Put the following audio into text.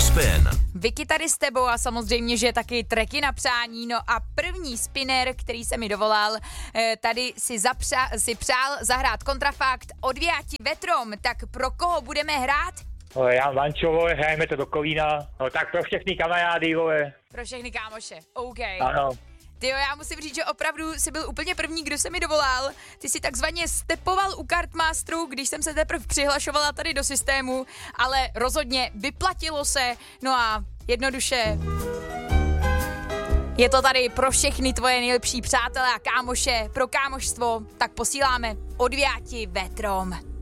Spin. Vicky tady s tebou a samozřejmě, že taky tracky na přání. No a první spinner, který se mi dovolal, tady si přál zahrát kontrafakt Odvěti vetrom. Tak pro koho budeme hrát? Já Vančovo, hrajeme to do Kolína. No tak pro všechny kamarády, vole. Pro všechny kámoše, OK. Ano. Tyjo, já musím říct, že opravdu jsi byl úplně první, kdo se mi dovolal. Ty jsi takzvaně stepoval u Kartmasteru, když jsem se teprve přihlašovala tady do systému, ale rozhodně vyplatilo se. No a jednoduše je to tady pro všechny tvoje nejlepší přátelé a kámoše, pro kámoštvo, tak posíláme Odvěti vetrom.